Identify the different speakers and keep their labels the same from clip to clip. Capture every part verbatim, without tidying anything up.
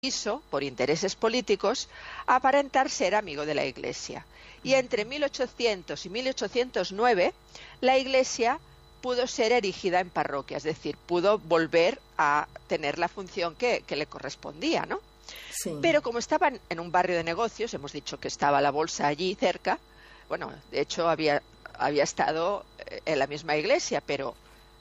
Speaker 1: quiso, por intereses políticos, aparentar ser amigo de la Iglesia. Y entre mil ochocientos y mil ochocientos nueve, la Iglesia pudo ser erigida en parroquia, es decir, pudo volver a tener la función que, que le correspondía, ¿no?
Speaker 2: Sí.
Speaker 1: Pero como estaban en un barrio de negocios, hemos dicho que estaba la bolsa allí cerca, bueno, de hecho había, había estado en la misma iglesia, pero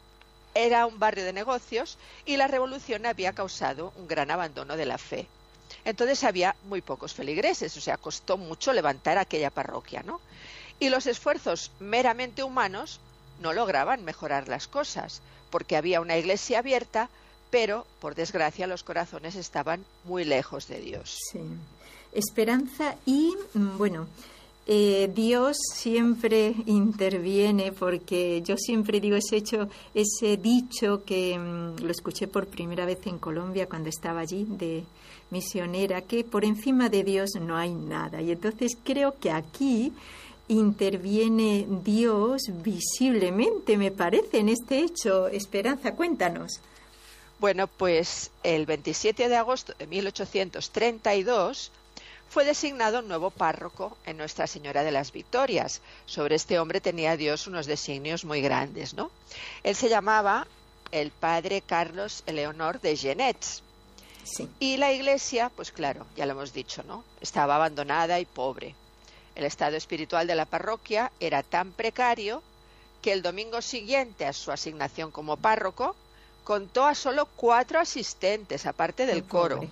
Speaker 1: era un barrio de negocios y la revolución había causado un gran abandono de la fe. Entonces había muy pocos feligreses, o sea, costó mucho levantar aquella parroquia, ¿no? Y los esfuerzos meramente humanos no lograban mejorar las cosas, porque había una iglesia abierta, pero, por desgracia, los corazones estaban muy lejos de Dios.
Speaker 2: Sí. Esperanza y, bueno, eh, Dios siempre interviene, porque yo siempre digo ese hecho, ese dicho que mmm, lo escuché por primera vez en Colombia cuando estaba allí de misionera, que por encima de Dios no hay nada. Y entonces creo que aquí interviene Dios visiblemente, me parece, en este hecho. Esperanza, cuéntanos.
Speaker 1: Bueno, pues el veintisiete de agosto de mil ochocientos treinta y dos fue designado un nuevo párroco en Nuestra Señora de las Victorias. Sobre este hombre tenía Dios unos designios muy grandes, ¿no? Él se llamaba el padre Carlos Eleonor de Genets.
Speaker 2: Sí.
Speaker 1: Y la iglesia, pues claro, ya lo hemos dicho, ¿no? Estaba abandonada y pobre. El estado espiritual de la parroquia era tan precario que el domingo siguiente a su asignación como párroco contó a solo cuatro asistentes, aparte del coro.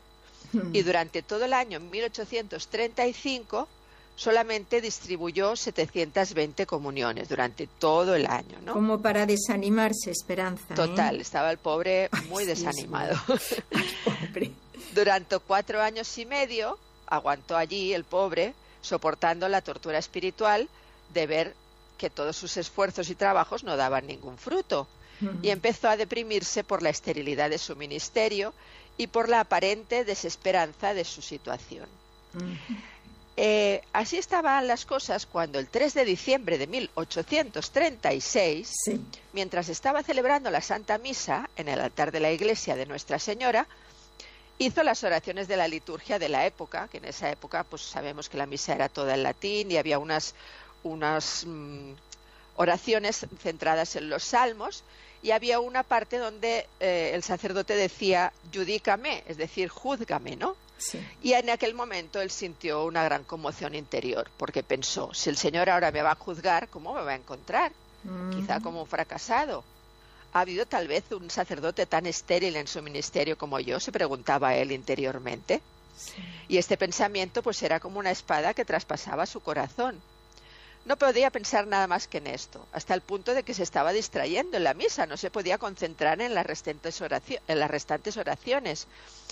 Speaker 1: Y durante todo el año mil ochocientos treinta y cinco solamente distribuyó setecientas veinte comuniones durante todo el año, ¿no?
Speaker 2: Como para desanimarse, Esperanza.
Speaker 1: Total,
Speaker 2: ¿eh?
Speaker 1: estaba el pobre muy
Speaker 2: Ay,
Speaker 1: desanimado.
Speaker 2: Sí, Ay, pobre.
Speaker 1: Durante cuatro años y medio aguantó allí el pobre, soportando la tortura espiritual de ver que todos sus esfuerzos y trabajos no daban ningún fruto. Y empezó a deprimirse por la esterilidad de su ministerio y por la aparente desesperanza de su situación. Uh-huh. Eh, así estaban las cosas cuando el tres de diciembre de mil ochocientos treinta y seis,
Speaker 2: sí.
Speaker 1: mientras estaba celebrando la Santa Misa en el altar de la iglesia de Nuestra Señora, hizo las oraciones de la liturgia de la época, que en esa época pues sabemos que la misa era toda en latín y había unas, unas mmm, oraciones centradas en los salmos. Y había una parte donde eh, el sacerdote decía, judícame, es decir, júzgame, ¿no?
Speaker 2: Sí.
Speaker 1: Y en aquel momento él sintió una gran conmoción interior, porque pensó, si el Señor ahora me va a juzgar, ¿cómo me va a encontrar? Mm. Quizá como un fracasado. ¿Ha habido tal vez un sacerdote tan estéril en su ministerio como yo?, se preguntaba él interiormente.
Speaker 2: Sí.
Speaker 1: Y este pensamiento pues era como una espada que traspasaba su corazón. No podía pensar nada más que en esto, hasta el punto de que se estaba distrayendo en la misa, no se podía concentrar en las restantes, oraci- en las restantes oraciones.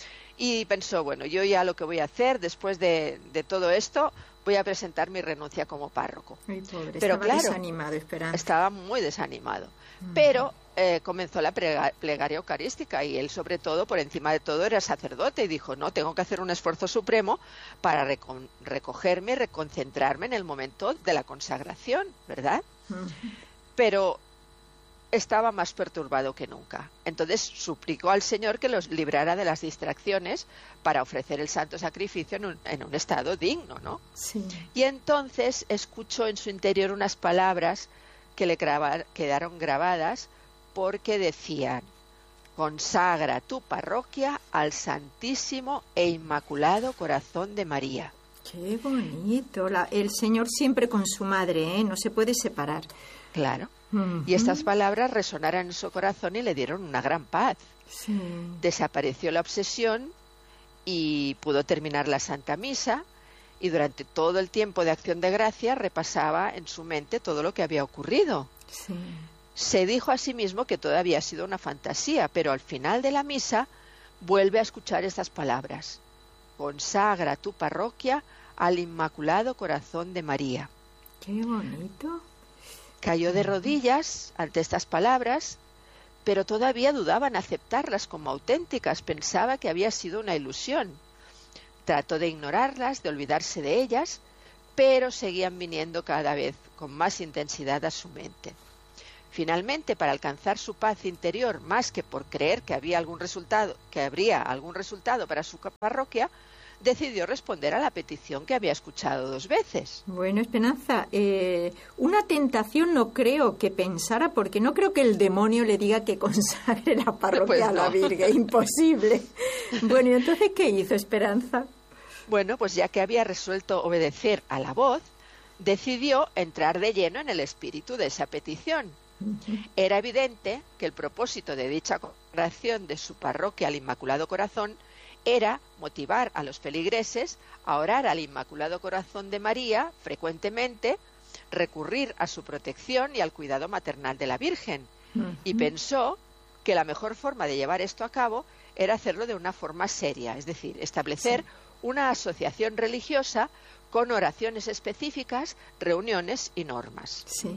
Speaker 1: Y pensó, bueno, yo ya lo que voy a hacer después de, de todo esto, voy a presentar mi renuncia como párroco.
Speaker 2: Ay, pobre,
Speaker 1: Pero
Speaker 2: estaba
Speaker 1: claro,
Speaker 2: desanimado, Esperanza.
Speaker 1: Estaba muy desanimado.
Speaker 2: Uh-huh.
Speaker 1: Pero eh, comenzó la prega- plegaria eucarística y él, sobre todo, por encima de todo, era sacerdote y dijo, no, tengo que hacer un esfuerzo supremo para reco- recogerme y reconcentrarme en el momento de la consagración, ¿verdad?
Speaker 2: Uh-huh.
Speaker 1: Pero estaba más perturbado que nunca. Entonces suplicó al Señor que los librara de las distracciones para ofrecer el santo sacrificio en un, en un estado digno, ¿no?
Speaker 2: Sí.
Speaker 1: Y entonces escuchó en su interior unas palabras que le graba, quedaron grabadas porque decían, consagra tu parroquia al Santísimo e Inmaculado Corazón de María.
Speaker 2: Qué bonito. La, el Señor siempre con su madre, ¿eh? No se puede separar.
Speaker 1: Claro.
Speaker 2: Uh-huh.
Speaker 1: Y estas palabras resonaron en su corazón y le dieron una gran paz.
Speaker 2: Sí.
Speaker 1: Desapareció la obsesión y pudo terminar la Santa Misa y durante todo el tiempo de Acción de Gracia repasaba en su mente todo lo que había ocurrido.
Speaker 2: Sí.
Speaker 1: Se dijo a sí mismo que todo había sido una fantasía, pero al final de la misa vuelve a escuchar estas palabras. Consagra tu parroquia al Inmaculado Corazón de María.
Speaker 2: ¡Qué bonito!
Speaker 1: Cayó de rodillas ante estas palabras, pero todavía dudaba en aceptarlas como auténticas, pensaba que había sido una ilusión. Trató de ignorarlas, de olvidarse de ellas, pero seguían viniendo cada vez con más intensidad a su mente. Finalmente, para alcanzar su paz interior, más que por creer que había algún resultado, que habría algún resultado para su parroquia, decidió responder a la petición que había escuchado dos veces.
Speaker 2: Bueno, Esperanza, eh, una tentación no creo que pensara, porque no creo que el demonio le diga que consagre la parroquia pues no. a la Virgen, imposible. Bueno, ¿y entonces qué hizo Esperanza?
Speaker 1: Bueno, pues ya que había resuelto obedecer a la voz, decidió entrar de lleno en el espíritu de esa petición. Uh-huh. Era evidente que el propósito de dicha consagración de su parroquia al Inmaculado Corazón era motivar a los feligreses a orar al Inmaculado Corazón de María frecuentemente, recurrir a su protección y al cuidado maternal de la Virgen. Uh-huh. Y pensó que la mejor forma de llevar esto a cabo era hacerlo de una forma seria, es decir, establecer sí. una asociación religiosa con oraciones específicas, reuniones y normas.
Speaker 2: Sí.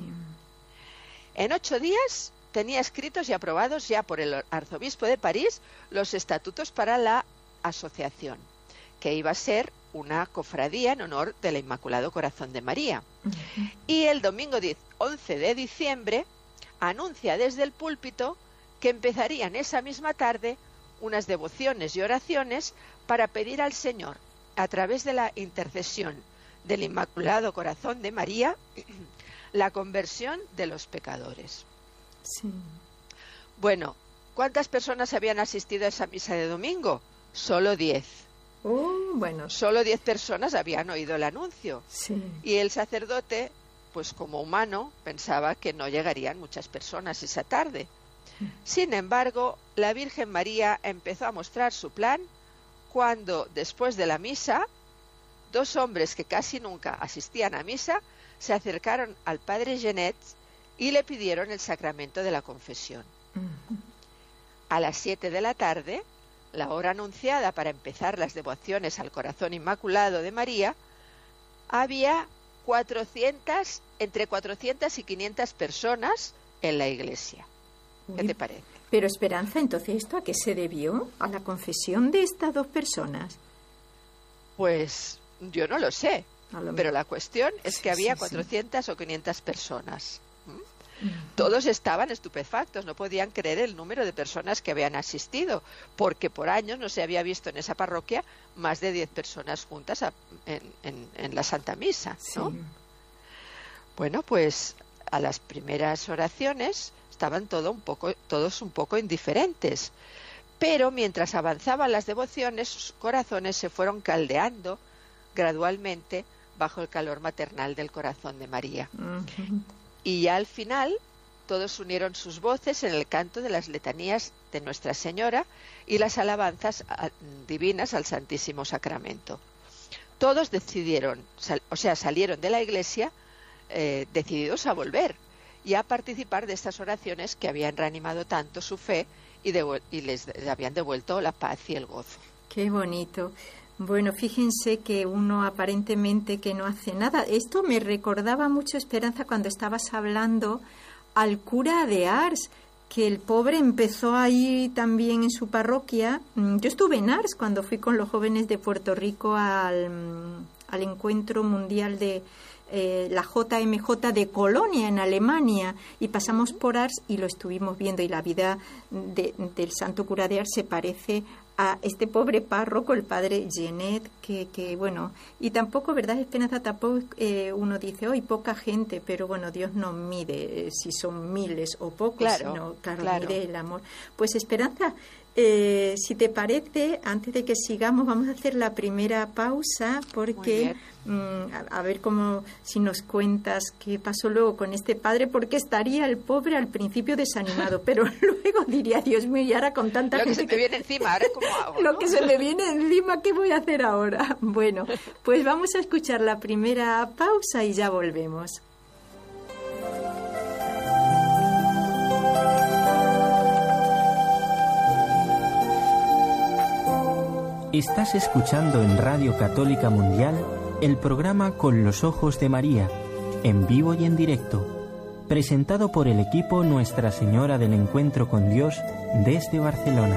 Speaker 1: En ocho días tenía escritos y aprobados ya por el arzobispo de París los estatutos para la asociación, que iba a ser una cofradía en honor del Inmaculado Corazón de María. Uh-huh. Y el domingo once de diciembre anuncia desde el púlpito que empezarían esa misma tarde unas devociones y oraciones para pedir al Señor, a través de la intercesión del Inmaculado Corazón de María, la conversión de los pecadores.
Speaker 2: Sí.
Speaker 1: Bueno, ¿cuántas personas habían asistido a esa misa de domingo? Solo diez.
Speaker 2: Oh, bueno.
Speaker 1: Solo diez personas habían oído el anuncio.
Speaker 2: Sí.
Speaker 1: Y el sacerdote, pues como humano, pensaba que no llegarían muchas personas esa tarde. Sin embargo, la Virgen María empezó a mostrar su plan cuando, después de la misa, dos hombres que casi nunca asistían a misa se acercaron al padre Genet y le pidieron el sacramento de la confesión.
Speaker 2: Uh-huh.
Speaker 1: A las siete de la tarde, la hora anunciada para empezar las devociones al Corazón Inmaculado de María, había cuatrocientas, entre cuatrocientas y quinientas personas en la iglesia. ¿Qué
Speaker 2: Uy,
Speaker 1: te parece?
Speaker 2: Pero Esperanza, entonces, ¿esto a qué se debió? ¿A la confesión de estas dos personas?
Speaker 1: Pues yo no lo sé, lo pero la cuestión es que había
Speaker 2: sí,
Speaker 1: cuatrocientas
Speaker 2: sí.
Speaker 1: o quinientas personas. ¿Mm?
Speaker 2: Uh-huh.
Speaker 1: Todos estaban estupefactos, no podían creer el número de personas que habían asistido, porque por años no se había visto en esa parroquia más de diez personas juntas a, en, en, en la Santa Misa, ¿no?
Speaker 2: Sí.
Speaker 1: Bueno, pues a las primeras oraciones estaban todo un poco, todos un poco indiferentes, pero mientras avanzaban las devociones, sus corazones se fueron caldeando gradualmente bajo el calor maternal del corazón de María.
Speaker 2: Uh-huh.
Speaker 1: Y ya al final todos unieron sus voces en el canto de las letanías de Nuestra Señora y las alabanzas a, divinas al Santísimo Sacramento. Todos decidieron, sal, o sea, salieron de la iglesia eh, decididos a volver y a participar de estas oraciones que habían reanimado tanto su fe y, de, y les habían devuelto la paz y el gozo.
Speaker 2: Qué bonito. Bueno, fíjense que uno aparentemente que no hace nada. Esto me recordaba mucho, Esperanza, cuando estabas hablando al cura de Ars, que el pobre empezó ahí también en su parroquia. Yo estuve en Ars cuando fui con los jóvenes de Puerto Rico al, al encuentro mundial de eh, la J M J de Colonia, en Alemania, y pasamos por Ars y lo estuvimos viendo, y la vida de, del santo cura de Ars se parece a este pobre párroco, el padre Genet, que, que bueno, y tampoco, ¿verdad, Esperanza? Tampoco eh, uno dice, hoy poca gente, pero bueno, Dios no mide eh, si son miles o pocos,
Speaker 1: claro,
Speaker 2: sino, claro,
Speaker 1: claro.
Speaker 2: mide el amor. Pues Esperanza, eh, si te parece, antes de que sigamos, vamos a hacer la primera pausa, porque mmm, a, a ver cómo, si nos cuentas qué pasó luego con este padre, porque estaría el pobre al principio desanimado, pero luego diría, Dios mío, y ahora con tanta
Speaker 1: Lo
Speaker 2: gente
Speaker 1: que se me viene encima, ahora cómo hago,
Speaker 2: lo
Speaker 1: ¿no?
Speaker 2: que se me viene encima, ¿qué voy a hacer ahora? Bueno, pues vamos a escuchar la primera pausa y ya volvemos.
Speaker 3: Estás escuchando en Radio Católica Mundial el programa Con los Ojos de María, en vivo y en directo, presentado por el equipo Nuestra Señora del Encuentro con Dios desde Barcelona.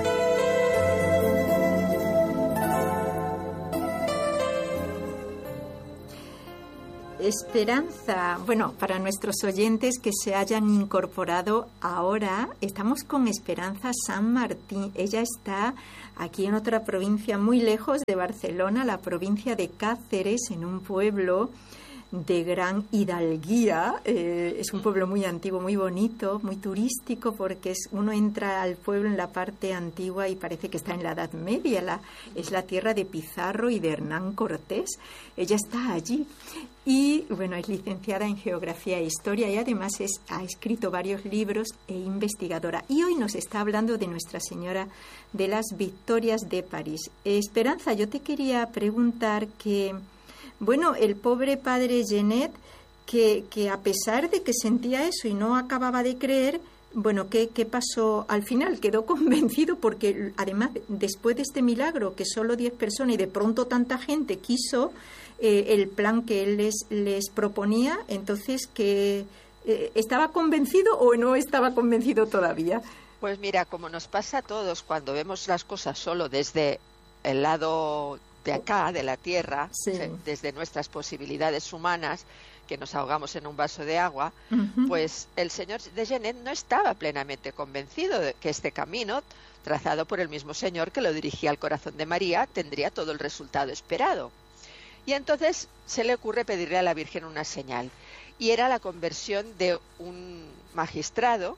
Speaker 2: Esperanza, bueno, para nuestros oyentes que se hayan incorporado ahora, estamos con Esperanza San Martín. Ella está aquí en otra provincia muy lejos de Barcelona, la provincia de Cáceres, en un pueblo de gran hidalguía. Eh, es un pueblo muy antiguo, muy bonito, muy turístico, porque es, uno entra al pueblo en la parte antigua y parece que está en la Edad Media. La, es la tierra de Pizarro y de Hernán Cortés. Ella está allí y, bueno, es licenciada en Geografía e Historia y además es, ha escrito varios libros e investigadora. Y hoy nos está hablando de Nuestra Señora de las Victorias de París. Eh, Esperanza, yo te quería preguntar que... Bueno, el pobre padre Genet, que, que a pesar de que sentía eso y no acababa de creer, bueno, ¿qué, qué pasó al final? Quedó convencido porque, además, después de este milagro, que solo diez personas y de pronto tanta gente quiso eh, el plan que él les, les proponía, entonces, que eh, ¿estaba convencido o no estaba convencido todavía?
Speaker 1: Pues mira, como nos pasa a todos cuando vemos las cosas solo desde el lado de acá, de la tierra,
Speaker 2: sí,
Speaker 1: desde nuestras posibilidades humanas, que nos ahogamos en un vaso de agua, uh-huh. pues el señor de Genet no estaba plenamente convencido de que este camino, trazado por el mismo Señor que lo dirigía al corazón de María, tendría todo el resultado esperado. Y entonces se le ocurre pedirle a la Virgen una señal, y era la conversión de un magistrado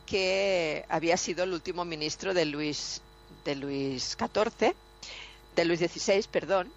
Speaker 1: que había sido el último ministro de Luis, de Luis catorce, de Luis dieciséis, perdón,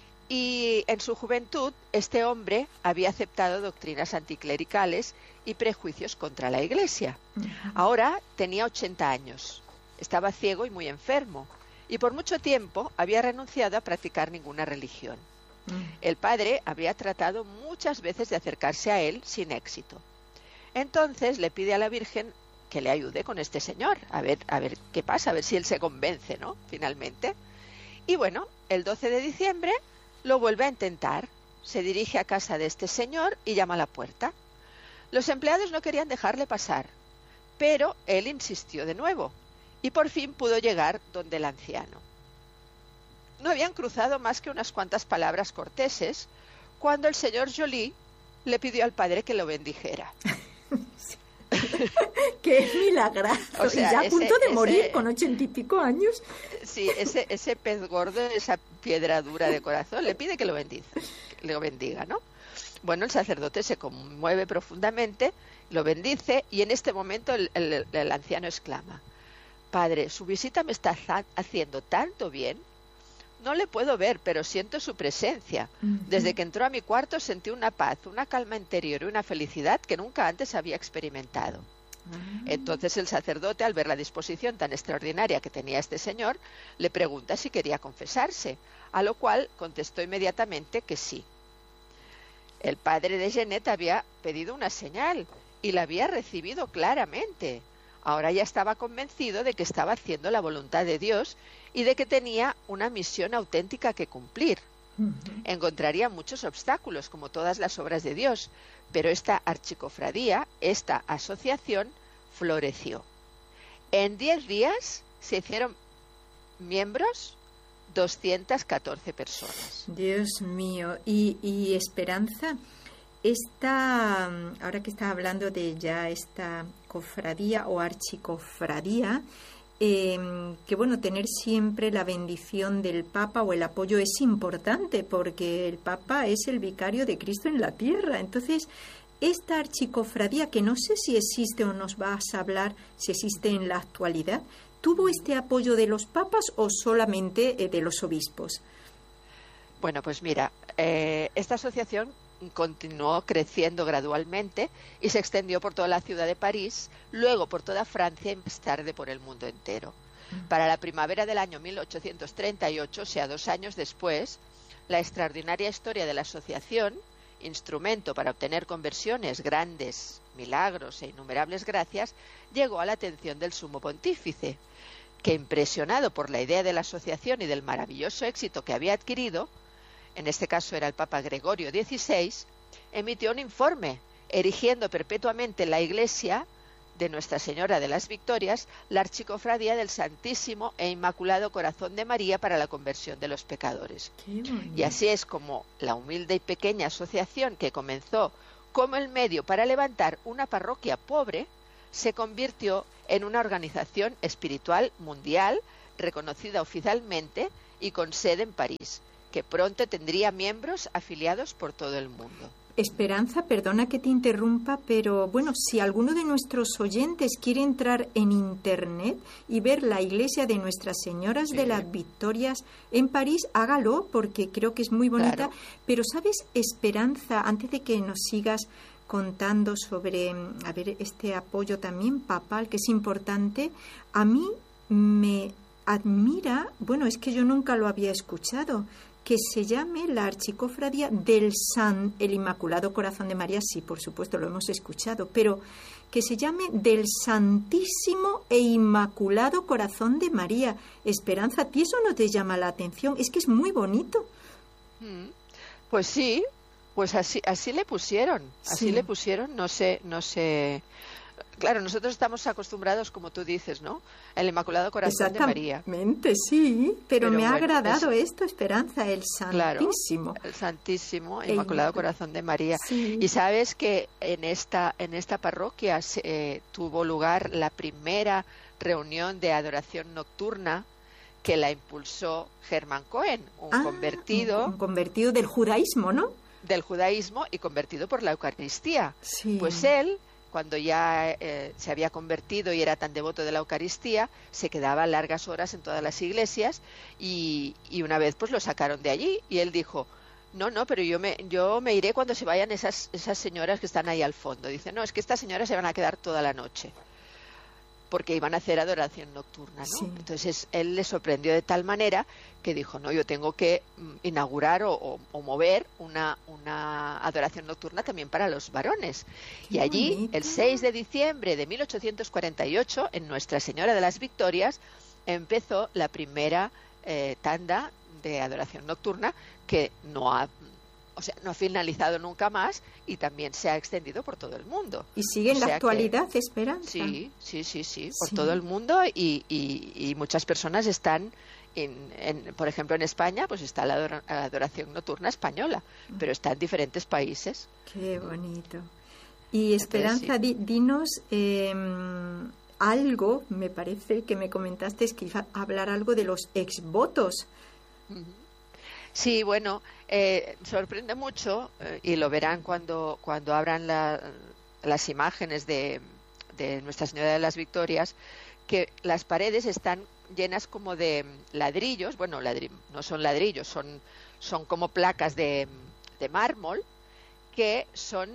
Speaker 1: y en su juventud este hombre había aceptado doctrinas anticlericales y prejuicios contra la Iglesia. Uh-huh. Ahora tenía ochenta años, estaba ciego y muy enfermo, y por mucho tiempo había renunciado a practicar ninguna religión. Uh-huh. El padre había tratado muchas veces de acercarse a él sin éxito. Entonces le pide a la Virgen que le ayude con este señor, a ver, a ver qué pasa, a ver si él se convence, ¿no? Finalmente. Y bueno, el doce de diciembre lo vuelve a intentar. Se dirige a casa de este señor y llama a la puerta. Los empleados no querían dejarle pasar, pero él insistió de nuevo y por fin pudo llegar donde el anciano. No habían cruzado más que unas cuantas palabras corteses cuando el señor Joly le pidió al padre que lo bendijera.
Speaker 2: ¡Qué milagrazo! O sea, y ya a punto de morir ese, con ochenta y pico años.
Speaker 1: Sí, ese, ese pez gordo, esa piedra dura de corazón, le pide que lo bendiga, que lo bendiga, ¿no? Bueno, el sacerdote se conmueve profundamente, lo bendice y en este momento el, el, el anciano exclama: Padre, su visita me está haciendo tanto bien. No le puedo ver, pero siento su presencia. Desde que entró a mi cuarto sentí una paz, una calma interior y una felicidad que nunca antes había experimentado. Entonces el sacerdote, al ver la disposición tan extraordinaria que tenía este señor, le pregunta si quería confesarse, a lo cual contestó inmediatamente que sí. El padre de Genet había pedido una señal y la había recibido claramente. Ahora ya estaba convencido de que estaba haciendo la voluntad de Dios y de que tenía una misión auténtica que cumplir. Uh-huh. Encontraría muchos obstáculos, como todas las obras de Dios, pero esta archicofradía, esta asociación, floreció. En diez días se hicieron miembros doscientas catorce personas.
Speaker 2: Dios mío. Y, y Esperanza, esta, ahora que estás hablando de ya esta cofradía o archicofradía, eh, que bueno, tener siempre la bendición del Papa o el apoyo es importante, porque el Papa es el vicario de Cristo en la tierra. Entonces, esta archicofradía, que no sé si existe o nos vas a hablar si existe en la actualidad, ¿tuvo este apoyo de los papas o solamente eh, de los obispos?
Speaker 1: Bueno, pues mira, eh, esta asociación continuó creciendo gradualmente y se extendió por toda la ciudad de París, luego por toda Francia y más tarde por el mundo entero. Para la primavera del año mil ochocientos treinta y ocho, o sea, dos años después, la extraordinaria historia de la asociación, instrumento para obtener conversiones, grandes milagros e innumerables gracias, llegó a la atención del sumo pontífice, que, impresionado por la idea de la asociación y del maravilloso éxito que había adquirido, en este caso era el Papa Gregorio dieciséis, emitió un informe erigiendo perpetuamente la Iglesia de Nuestra Señora de las Victorias la Archicofradía del Santísimo e Inmaculado Corazón de María para la conversión de los pecadores. Y así es como la humilde y pequeña asociación que comenzó como el medio para levantar una parroquia pobre se convirtió en una organización espiritual mundial reconocida oficialmente y con sede en París, que pronto tendría miembros afiliados por todo el mundo.
Speaker 2: Esperanza, perdona que te interrumpa, pero bueno, si alguno de nuestros oyentes quiere entrar en Internet y ver la iglesia de Nuestras Señoras sí. de las Victorias en París, hágalo, porque creo que es muy bonita. Claro. Pero, ¿sabes, Esperanza, antes de que nos sigas contando sobre, a ver, este apoyo también papal, que es importante, a mí me admira, bueno, es que yo nunca lo había escuchado, que se llame la Archicofradía del San, el Inmaculado Corazón de María, sí, por supuesto, lo hemos escuchado, pero que se llame del Santísimo e Inmaculado Corazón de María. Esperanza, ¿a ti eso no te llama la atención? Es que es muy bonito.
Speaker 1: Pues sí, pues así así le pusieron, así sí. le pusieron, no sé, no sé... Claro, nosotros estamos acostumbrados, como tú dices, ¿no? El Inmaculado Corazón de María.
Speaker 2: Exactamente, sí, pero, pero me bueno, ha agradado pues, esto, Esperanza, el Santísimo.
Speaker 1: Claro, el Santísimo, el Inmaculado Corazón de María.
Speaker 2: Sí.
Speaker 1: Y sabes que en esta en esta parroquia se, eh, tuvo lugar la primera reunión de adoración nocturna que la impulsó Germán Cohen, un
Speaker 2: ah,
Speaker 1: convertido...
Speaker 2: Un, un convertido del judaísmo, ¿no?
Speaker 1: Del judaísmo y convertido por la Eucaristía.
Speaker 2: Sí.
Speaker 1: Pues él... Cuando ya eh, se había convertido y era tan devoto de la Eucaristía, se quedaba largas horas en todas las iglesias y, y una vez pues lo sacaron de allí y él dijo, no, no, pero yo me, yo me iré cuando se vayan esas, esas señoras que están ahí al fondo. Dice, no, es que estas señoras se van a quedar toda la noche porque iban a hacer adoración nocturna, ¿no?
Speaker 2: Sí.
Speaker 1: Entonces él le sorprendió de tal manera que dijo, no, yo tengo que mm, inaugurar o, o, o mover una, una adoración nocturna también para los varones. Qué y allí, bonito. El seis de diciembre de mil ochocientos cuarenta y ocho, en Nuestra Señora de las Victorias, empezó la primera eh, tanda de adoración nocturna que no ha... O sea, no ha finalizado nunca más y también se ha extendido por todo el mundo.
Speaker 2: ¿Y sigue en la actualidad, que, Esperanza?
Speaker 1: Sí, sí, sí, sí, por sí. todo el mundo y, y, y muchas personas están, en, en, por ejemplo, en España, pues está la adoración nocturna española, pero está en diferentes países.
Speaker 2: Qué bonito. Y Esperanza, Entonces, sí. dinos eh, algo, me parece que me comentaste es que iba a hablar algo de los exvotos.
Speaker 1: Uh-huh. Sí, bueno, eh, sorprende mucho eh, y lo verán cuando cuando abran la, las imágenes de, de Nuestra Señora de las Victorias, que las paredes están llenas como de ladrillos, bueno, ladri- no son ladrillos, son son como placas de, de mármol que son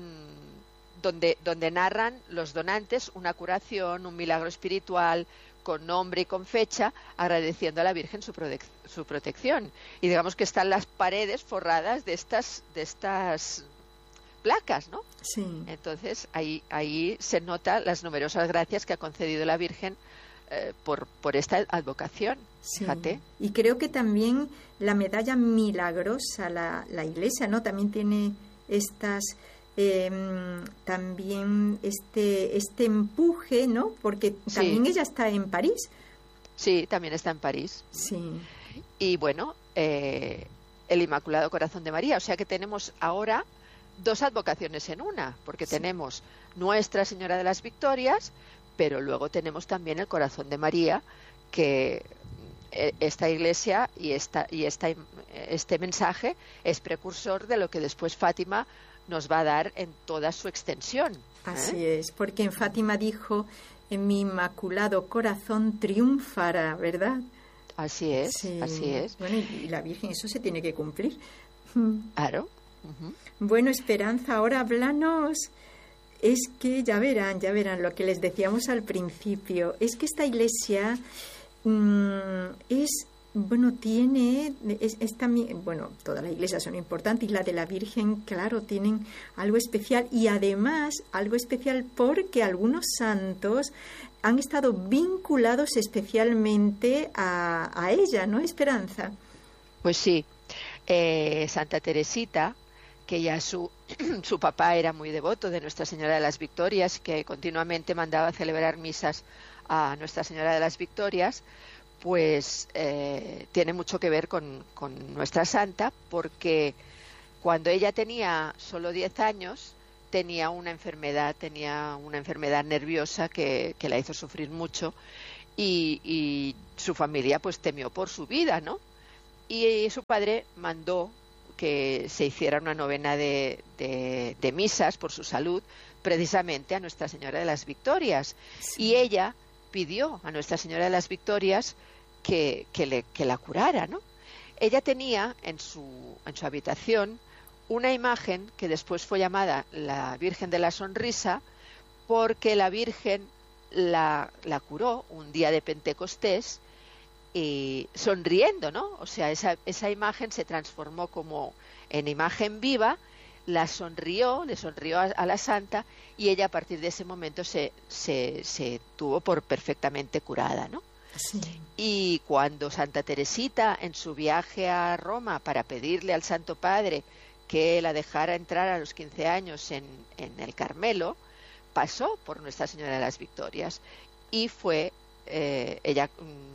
Speaker 1: mmm, donde donde narran los donantes una curación, un milagro espiritual, con nombre y con fecha, agradeciendo a la Virgen su, protec- su protección. Y digamos que están las paredes forradas de estas de estas placas, ¿no?
Speaker 2: Sí.
Speaker 1: Entonces ahí ahí se nota las numerosas gracias que ha concedido la Virgen eh, por por esta advocación.
Speaker 2: Sí.
Speaker 1: Fíjate.
Speaker 2: Y creo que también la medalla milagrosa, la, la Iglesia, ¿no? También tiene estas Eh, también este este empuje, ¿no? Porque también sí. ella está en París.
Speaker 1: Sí, también está en París.
Speaker 2: Sí.
Speaker 1: Y bueno, eh, el Inmaculado Corazón de María, o sea que tenemos ahora dos advocaciones en una, porque sí. tenemos Nuestra Señora de las Victorias, pero luego tenemos también el Corazón de María, que esta iglesia y esta y esta este mensaje es precursor de lo que después Fátima nos va a dar en toda su extensión. ¿eh?
Speaker 2: Así es, porque en Fátima dijo, en mi inmaculado corazón triunfará, ¿verdad?
Speaker 1: Así es,
Speaker 2: sí.
Speaker 1: así es.
Speaker 2: Bueno, y la Virgen, eso se tiene que cumplir.
Speaker 1: Claro. Uh-huh.
Speaker 2: Bueno, Esperanza, ahora háblanos. Es que ya verán, ya verán lo que les decíamos al principio. Es que esta iglesia mmm, es... Bueno, tiene, es, es también, bueno, todas las iglesias son importantes y la de la Virgen, claro, tienen algo especial y además algo especial porque algunos santos han estado vinculados especialmente a, a ella, ¿no, Esperanza?
Speaker 1: Pues sí, eh, Santa Teresita, que ya su, su papá era muy devoto de Nuestra Señora de las Victorias, que continuamente mandaba celebrar misas a Nuestra Señora de las Victorias, pues eh, tiene mucho que ver con, con nuestra santa, porque cuando ella tenía solo diez años tenía una enfermedad, tenía una enfermedad nerviosa que, que la hizo sufrir mucho, y, y su familia pues temió por su vida, ¿no? Y su padre mandó que se hiciera una novena de, de, de misas por su salud, precisamente a Nuestra Señora de las Victorias. Sí. Y ella pidió a Nuestra Señora de las Victorias que, que, le, que la curara, ¿no? Ella tenía en su, en su habitación una imagen que después fue llamada la Virgen de la Sonrisa, porque la Virgen la, la curó un día de Pentecostés, y sonriendo, ¿no? O sea, esa, esa imagen se transformó como en imagen viva, la sonrió, le sonrió a, a la santa, y ella a partir de ese momento se, se, se tuvo por perfectamente curada, ¿no?
Speaker 2: Sí.
Speaker 1: Y cuando Santa Teresita, en su viaje a Roma para pedirle al Santo Padre que la dejara entrar a los quince años en, en el Carmelo, pasó por Nuestra Señora de las Victorias, y fue, eh, ella...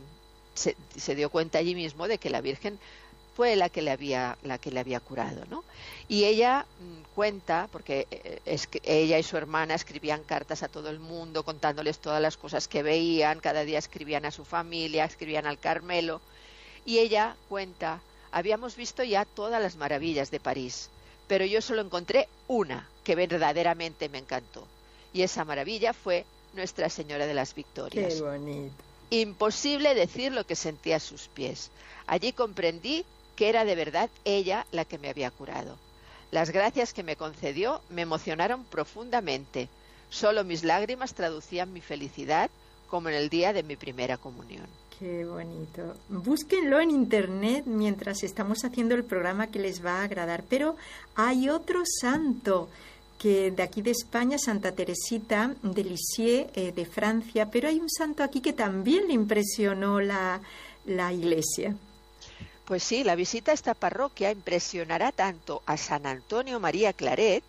Speaker 1: Se, se dio cuenta allí mismo de que la Virgen fue la que le había la que le había curado, ¿no? Y ella mmm, cuenta, porque eh, es que ella y su hermana escribían cartas a todo el mundo contándoles todas las cosas que veían, cada día escribían a su familia, escribían al Carmelo, y ella cuenta: habíamos visto ya todas las maravillas de París, pero yo solo encontré una que verdaderamente me encantó, y esa maravilla fue Nuestra Señora de las Victorias.
Speaker 2: Qué bonito.
Speaker 1: Imposible decir lo que sentía a sus pies. Allí comprendí que era de verdad ella la que me había curado. Las gracias que me concedió me emocionaron profundamente. Solo mis lágrimas traducían mi felicidad, como en el día de mi primera comunión.
Speaker 2: Qué bonito. Búsquenlo en internet mientras estamos haciendo el programa, que les va a agradar. Pero hay otro santo que de aquí de España, Santa Teresita de Lisieux, eh, de Francia, pero hay un santo aquí que también le impresionó la, la Iglesia.
Speaker 1: Pues sí, la visita a esta parroquia impresionará tanto a San Antonio María Claret,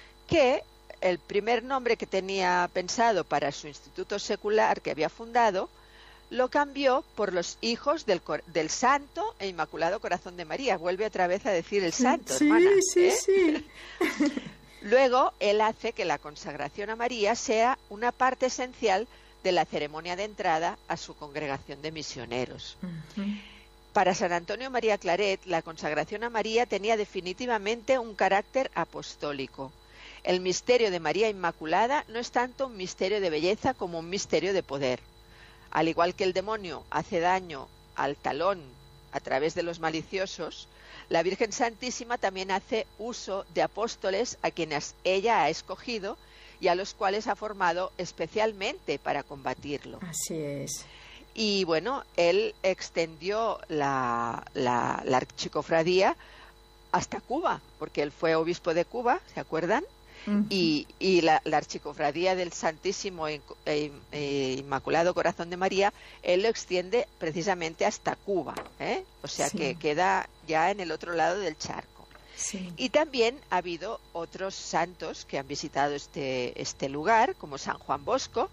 Speaker 1: que el primer nombre que tenía pensado para su instituto secular que había fundado, lo cambió por los hijos del, del Santo e Inmaculado Corazón de María. Vuelve otra vez a decir el santo,
Speaker 2: sí,
Speaker 1: hermana.
Speaker 2: Sí,
Speaker 1: ¿eh?
Speaker 2: sí, sí.
Speaker 1: Luego, él hace que la consagración a María sea una parte esencial de la ceremonia de entrada a su congregación de misioneros. Uh-huh. Para San Antonio María Claret, la consagración a María tenía definitivamente un carácter apostólico. El misterio de María Inmaculada no es tanto un misterio de belleza como un misterio de poder. Al igual que el demonio hace daño al talón a través de los maliciosos, la Virgen Santísima también hace uso de apóstoles a quienes ella ha escogido y a los cuales ha formado especialmente para combatirlo.
Speaker 2: Así es.
Speaker 1: Y bueno, él extendió la, la, la archicofradía hasta Cuba, porque él fue obispo de Cuba, ¿se acuerdan? Uh-huh. Y, y la, la archicofradía del Santísimo e, e, e Inmaculado Corazón de María, él lo extiende precisamente hasta Cuba, ¿eh? O sea sí. que queda ya en el otro lado del charco.
Speaker 2: Sí.
Speaker 1: Y también ha habido otros santos que han visitado este, este lugar, como San Juan Bosco,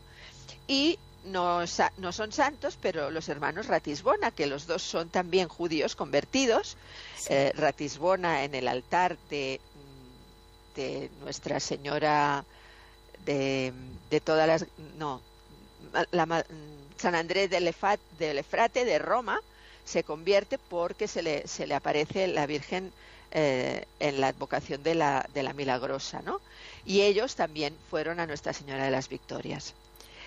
Speaker 1: y no, no son santos, pero los hermanos Ratisbona, que los dos son también judíos convertidos. Sí. eh, Ratisbona en el altar de de Nuestra Señora de, de todas las no la, San Andrés del Efat, del Efrate de Roma se convierte porque se le se le aparece la Virgen eh, en la advocación de la de la Milagrosa, ¿no? Y ellos también fueron a Nuestra Señora de las Victorias.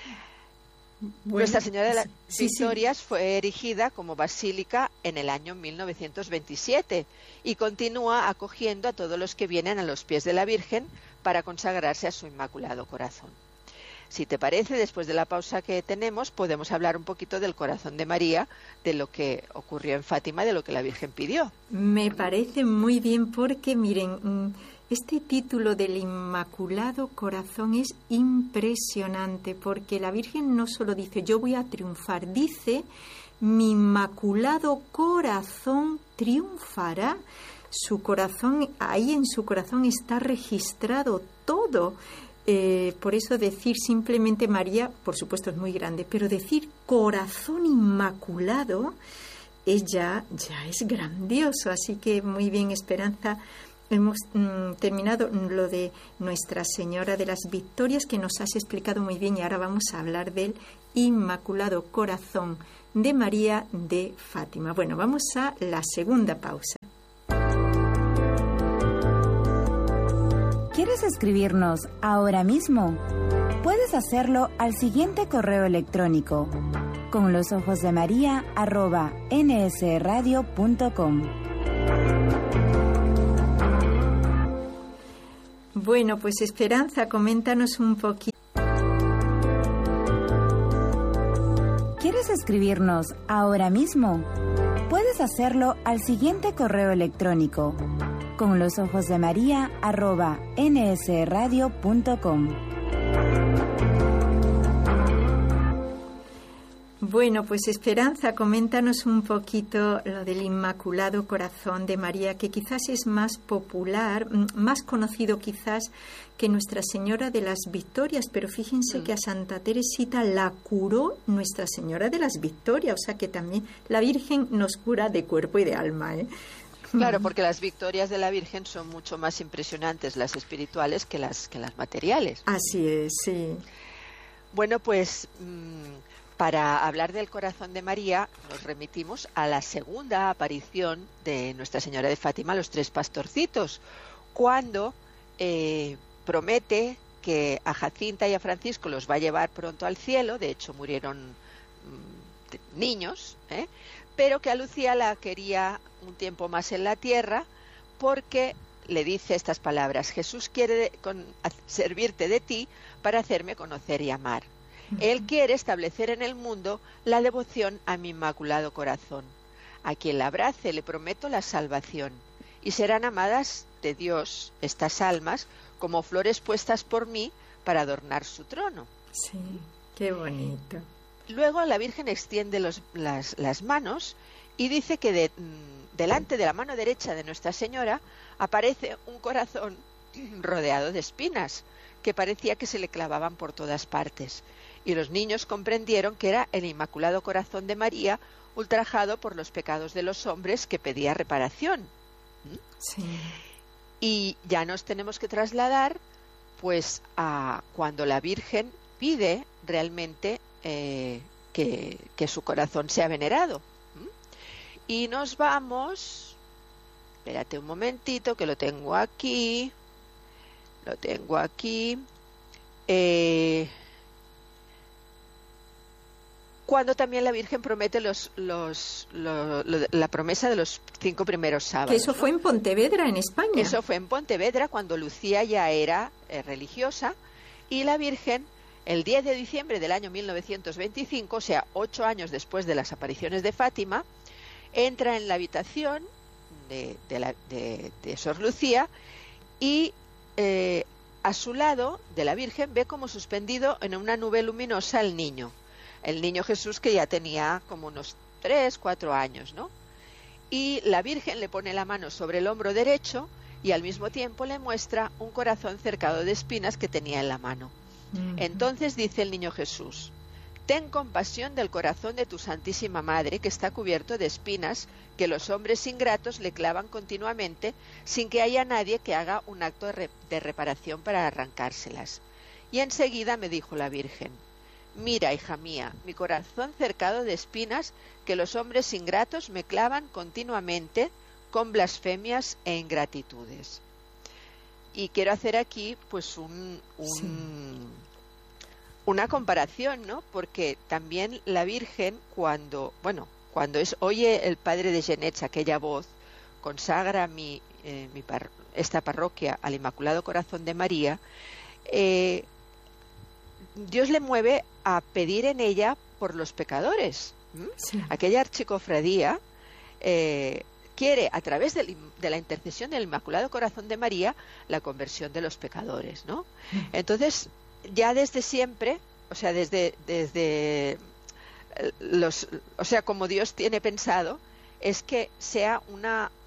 Speaker 1: Bueno, Nuestra Señora de las sí, Victorias sí. fue erigida como basílica en el año mil novecientos veintisiete y continúa acogiendo a todos los que vienen a los pies de la Virgen para consagrarse a su Inmaculado Corazón. Si te parece, después de la pausa que tenemos, podemos hablar un poquito del Corazón de María, de lo que ocurrió en Fátima, de lo que la Virgen pidió.
Speaker 2: Me parece muy bien porque, miren, este título del Inmaculado Corazón es impresionante, porque la Virgen no solo dice yo voy a triunfar, dice mi Inmaculado Corazón triunfará. su corazón, ahí en su corazón está registrado todo. Eh, por eso decir simplemente María, por supuesto es muy grande, pero decir corazón inmaculado es ya, ya es grandioso. Así que muy bien, Esperanza. Hemos mm, terminado lo de Nuestra Señora de las Victorias, que nos has explicado muy bien, y ahora vamos a hablar del Inmaculado Corazón de María de Fátima. Bueno, vamos a la segunda pausa.
Speaker 4: ¿Quieres escribirnos ahora mismo? Puedes hacerlo al siguiente correo electrónico: con los ojos de María arroba nsradio punto com.
Speaker 2: Bueno, pues Esperanza, coméntanos un poquito.
Speaker 4: ¿Quieres escribirnos ahora mismo? Puedes hacerlo al siguiente correo electrónico: con los ojos de María arroba nsradio punto com.
Speaker 2: Bueno, pues Esperanza, coméntanos un poquito lo del Inmaculado Corazón de María, que quizás es más popular, más conocido quizás que Nuestra Señora de las Victorias, pero fíjense mm. que a Santa Teresita la curó Nuestra Señora de las Victorias, o sea que también la Virgen nos cura de cuerpo y de alma, ¿eh?
Speaker 1: Claro, porque las victorias de la Virgen son mucho más impresionantes, las espirituales, que las, que las materiales.
Speaker 2: Así es, sí.
Speaker 1: Bueno, pues mmm, para hablar del corazón de María nos remitimos a la segunda aparición de Nuestra Señora de Fátima a los tres pastorcitos, cuando eh, promete que a Jacinta y a Francisco los va a llevar pronto al cielo. De hecho murieron mmm, niños, ¿eh? pero que a Lucía la quería un tiempo más en la tierra, porque le dice estas palabras: Jesús quiere con, servirte de ti para hacerme conocer y amar. Él quiere establecer en el mundo la devoción a mi Inmaculado Corazón. A quien la abrace le prometo la salvación, y serán amadas de Dios estas almas como flores puestas por mí para adornar su trono.
Speaker 2: Sí, qué bonito.
Speaker 1: Luego la Virgen extiende los, las, las manos y dice que de, delante de la mano derecha de Nuestra Señora aparece un corazón rodeado de espinas que parecía que se le clavaban por todas partes. Y los niños comprendieron que era el Inmaculado Corazón de María, ultrajado por los pecados de los hombres, que pedía reparación.
Speaker 2: Sí.
Speaker 1: Y ya nos tenemos que trasladar pues a cuando la Virgen pide realmente eh, que, que su corazón sea venerado. Y nos vamos, espérate un momentito que lo tengo aquí, lo tengo aquí, eh, cuando también la Virgen promete los, los, los, los, la promesa de los cinco primeros sábados.
Speaker 2: Que eso
Speaker 1: ¿no?
Speaker 2: fue en Pontevedra, en España.
Speaker 1: Eso fue en Pontevedra, cuando Lucía ya era eh, religiosa, y la Virgen, el diez de diciembre del año mil novecientos veinticinco, o sea, ocho años después de las apariciones de Fátima, entra en la habitación de, de, la, de, de Sor Lucía y eh, a su lado de la Virgen ve como suspendido en una nube luminosa al niño. El niño Jesús, que ya tenía como unos tres, cuatro años, ¿no? Y la Virgen le pone la mano sobre el hombro derecho y al mismo tiempo le muestra un corazón cercado de espinas que tenía en la mano. Uh-huh. Entonces dice el niño Jesús: ten compasión del corazón de tu Santísima Madre, que está cubierto de espinas que los hombres ingratos le clavan continuamente sin que haya nadie que haga un acto de, re- de reparación para arrancárselas. Y enseguida me dijo la Virgen: mira, hija mía, mi corazón cercado de espinas que los hombres ingratos me clavan continuamente con blasfemias e ingratitudes. Y quiero hacer aquí pues un, un, sí. una comparación, ¿no? Porque también la Virgen, cuando, bueno, cuando es oye el padre de Genets aquella voz, consagra mi, eh, mi par, esta parroquia al Inmaculado Corazón de María, eh, Dios le mueve a pedir en ella por los pecadores. ¿Mm? Sí. Aquella archicofradía eh, quiere, a través de, de la intercesión del Inmaculado Corazón de María, la conversión de los pecadores, ¿no? Mm. Entonces, ya desde siempre, o sea, desde, desde los, o sea, como Dios tiene pensado, es que sea una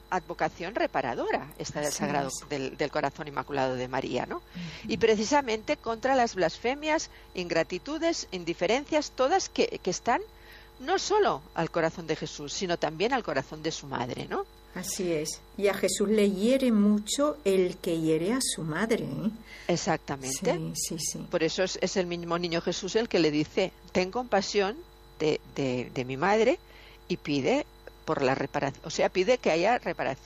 Speaker 1: advocación reparadora, esta del
Speaker 2: Así
Speaker 1: Sagrado,
Speaker 2: es.
Speaker 1: del, del Corazón Inmaculado de María, ¿no? Uh-huh. Y precisamente contra las blasfemias, ingratitudes, indiferencias, todas que, que están no solo al corazón de Jesús, sino también al corazón de su madre, ¿no?
Speaker 2: Así es. Y a Jesús le hiere mucho el que hiere a su madre, ¿eh?
Speaker 1: Exactamente.
Speaker 2: Sí, sí, sí.
Speaker 1: Por eso es, es el mismo niño Jesús el que le dice, ten compasión de, de, de mi madre, y pide por la reparación, o sea, pide que haya reparación